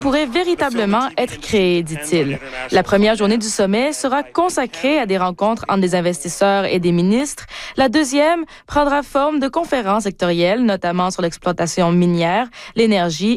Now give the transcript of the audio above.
pourrait véritablement être créée, dit-il. La première journée du sommet sera consacrée à des rencontres entre des investisseurs et des ministres. La deuxième prendra forme de conférences sectorielles, notamment sur l'exploitation minière, l'énergie